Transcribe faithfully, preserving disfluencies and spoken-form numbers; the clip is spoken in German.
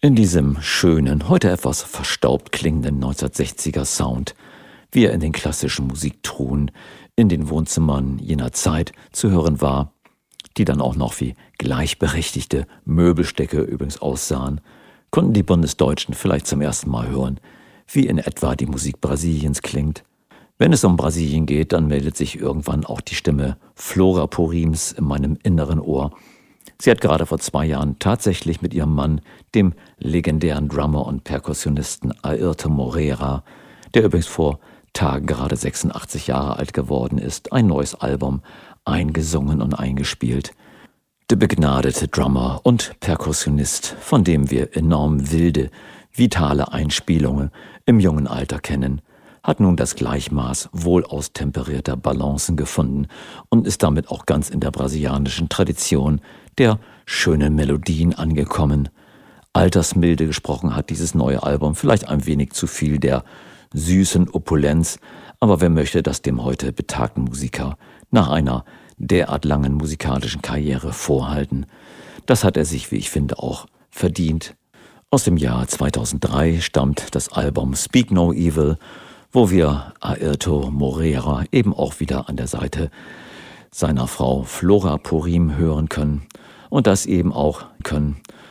In diesem schönen, heute etwas verstaubt klingenden neunzehnhundertsechziger Sound, wie er in den klassischen Musiktruhen in den Wohnzimmern jener Zeit zu hören war, die dann auch noch wie gleichberechtigte Möbelstücke übrigens aussahen, konnten die Bundesdeutschen vielleicht zum ersten Mal hören, wie in etwa die Musik Brasiliens klingt. Wenn es um Brasilien geht, dann meldet sich irgendwann auch die Stimme Flora Purims in meinem inneren Ohr. Sie hat gerade vor zwei Jahren tatsächlich mit ihrem Mann, dem legendären Drummer und Perkussionisten Airton Moreira, der übrigens vor Tagen gerade sechsundachtzig Jahre alt geworden ist, ein neues Album eingesungen und eingespielt. Der begnadete Drummer und Perkussionist, von dem wir enorm wilde, vitale Einspielungen im jungen Alter kennen, hat nun das Gleichmaß wohl austemperierter Balancen gefunden und ist damit auch ganz in der brasilianischen Tradition der schönen Melodien angekommen. Altersmilde gesprochen hat dieses neue Album vielleicht ein wenig zu viel der süßen Opulenz, aber wer möchte das dem heute betagten Musiker nach einer derart langen musikalischen Karriere vorhalten? Das hat er sich, wie ich finde, auch verdient. Aus dem Jahr zweitausenddrei stammt das Album Speak No Evil, wo wir Airton Moreira eben auch wieder an der Seite seiner Frau Flora Purim hören können und das eben auch können